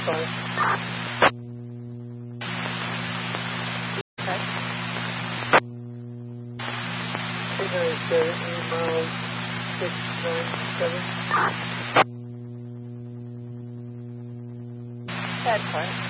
fine. Okay. 897, 8 miles, 697. Bad part.